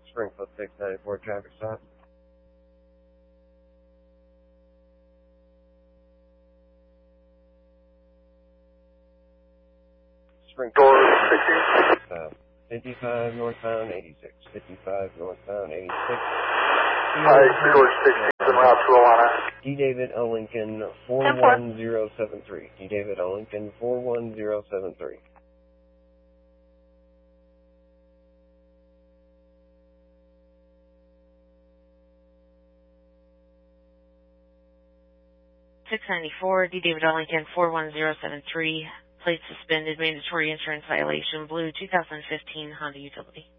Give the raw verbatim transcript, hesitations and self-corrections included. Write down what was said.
Springfield six ninety-four traffic stop. Springfield uh, fifty-five northbound eighty-six. fifty-five northbound eighty-six. Hi, George sixteen, en route to Alana. D. David O. Lincoln four one zero seven three. D. David O. Lincoln four one zero seven three. six ninety-four, D. David O. Lincoln four one zero seven three. Plate suspended, mandatory insurance violation, blue two thousand fifteen Honda Utility.